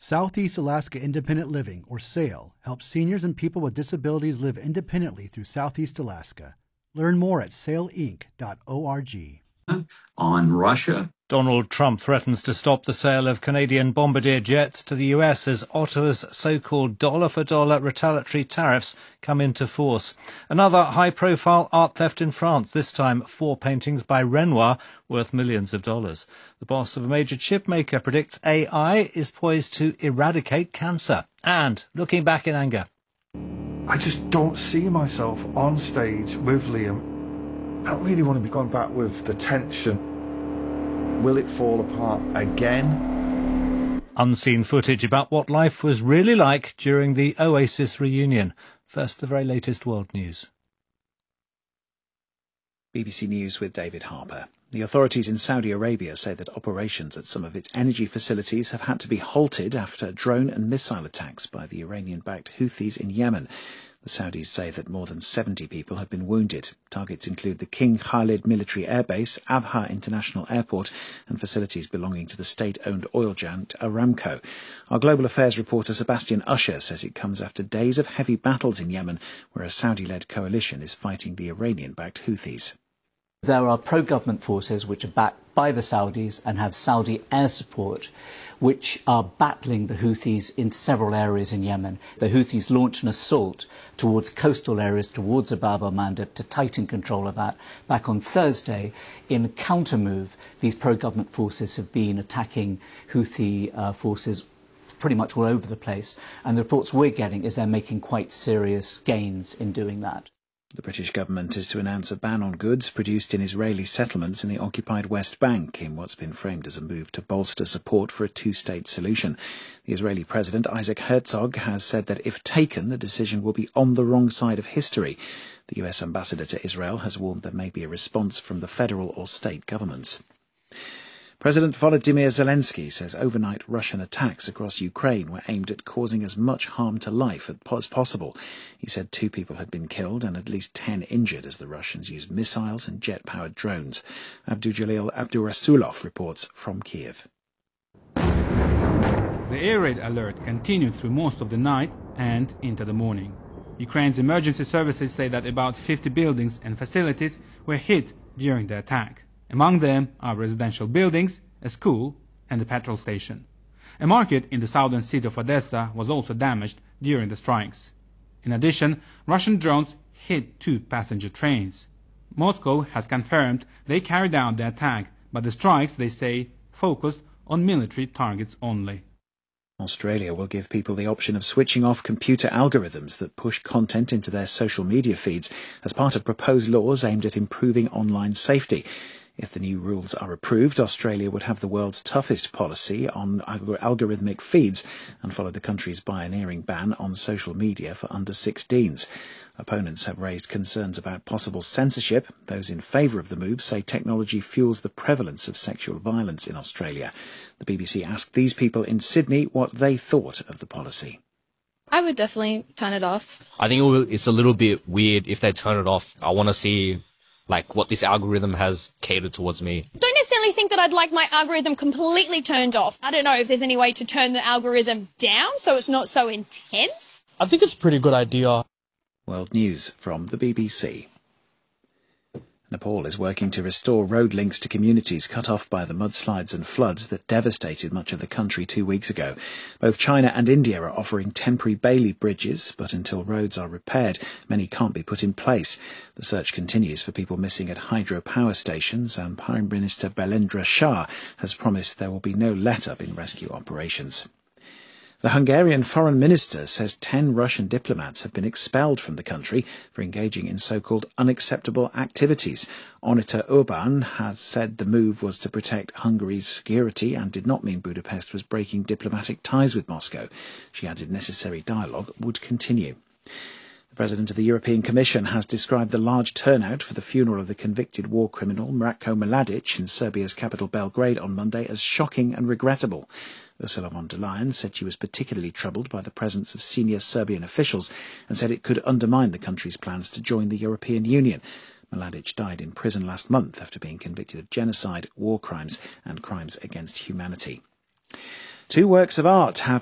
Southeast Alaska Independent Living, or SAIL, helps seniors and people with disabilities live independently through Southeast Alaska. Learn more at sailinc.org. On Russia. Donald Trump threatens to stop the sale of Canadian Bombardier jets to the US as Ottawa's so-called dollar-for-dollar retaliatory tariffs come into force. Another high-profile art theft in France, this time 4 paintings by Renoir worth millions of dollars. The boss of a major chip maker predicts AI is poised to eradicate cancer. And looking back in anger. I just don't see myself on stage with Liam. I don't really want to be going back with the tension. Will it fall apart again? Unseen footage about what life was really like during the Oasis reunion. First, the very latest world news. BBC News with David Harper. The authorities in Saudi Arabia say that operations at some of its energy facilities have had to be halted after drone and missile attacks by the Iranian-backed Houthis in Yemen. The Saudis say that more than 70 people have been wounded. Targets include the King Khalid military airbase, Abha International Airport, and facilities belonging to the state-owned oil giant Aramco. Our global affairs reporter Sebastian Usher says it comes after days of heavy battles in Yemen, where a Saudi-led coalition is fighting the Iranian-backed Houthis. There are pro-government forces which are backed by the Saudis and have Saudi air support, which are battling the Houthis in several areas in Yemen. The Houthis launched an assault towards coastal areas, towards Bab el-Mandeb, to tighten control of that. Back on Thursday, in a counter-move, these pro-government forces have been attacking Houthi forces pretty much all over the place. And the reports we're getting is they're making quite serious gains in doing that. The British government is to announce a ban on goods produced in Israeli settlements in the occupied West Bank in what's been framed as a move to bolster support for a two-state solution. The Israeli President Isaac Herzog has said that if taken, the decision will be on the wrong side of history. The US ambassador to Israel has warned there may be a response from the federal or state governments. President Volodymyr Zelensky says overnight Russian attacks across Ukraine were aimed at causing as much harm to life as possible. He said 2 people had been killed and at least 10 injured as the Russians used missiles and jet-powered drones. Abdujalil Abdurasulov reports from Kiev. The air raid alert continued through most of the night and into the morning. Ukraine's emergency services say that about 50 buildings and facilities were hit during the attack. Among them are residential buildings, a school, and a petrol station. A market in the southern city of Odessa was also damaged during the strikes. In addition, Russian drones hit 2 passenger trains. Moscow has confirmed they carried out the attack, but the strikes, they say, focused on military targets only. Australia will give people the option of switching off computer algorithms that push content into their social media feeds as part of proposed laws aimed at improving online safety. If the new rules are approved, Australia would have the world's toughest policy on algorithmic feeds and follow the country's pioneering ban on social media for under 16s. Opponents have raised concerns about possible censorship. Those in favour of the move say technology fuels the prevalence of sexual violence in Australia. The BBC asked these people in Sydney what they thought of the policy. I would definitely turn it off. I think it's a little bit weird if they turn it off. I want to see what this algorithm has catered towards me. Don't necessarily think that I'd like my algorithm completely turned off. I don't know if there's any way to turn the algorithm down so it's not so intense. I think it's a pretty good idea. World News from the BBC. Nepal is working to restore road links to communities cut off by the mudslides and floods that devastated much of the country 2 weeks ago. Both China and India are offering temporary Bailey bridges, but until roads are repaired, many can't be put in place. The search continues for people missing at hydropower stations, and Prime Minister Belendra Shah has promised there will be no let-up in rescue operations. The Hungarian foreign minister says 10 Russian diplomats have been expelled from the country for engaging in so-called unacceptable activities. Onita Urban has said the move was to protect Hungary's security and did not mean Budapest was breaking diplomatic ties with Moscow. She added necessary dialogue would continue. The President of the European Commission has described the large turnout for the funeral of the convicted war criminal Ratko Mladic in Serbia's capital Belgrade on Monday as shocking and regrettable. Ursula von der Leyen said she was particularly troubled by the presence of senior Serbian officials and said it could undermine the country's plans to join the European Union. Mladic died in prison last month after being convicted of genocide, war crimes and crimes against humanity. 2 works of art have